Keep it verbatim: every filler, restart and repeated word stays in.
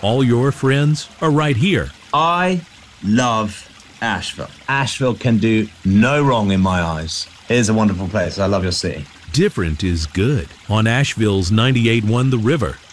all your friends are right here. I love Asheville. Asheville can do no wrong in my eyes. It is a wonderful place. I love your city. Different is good on Asheville's ninety-eight point one The River.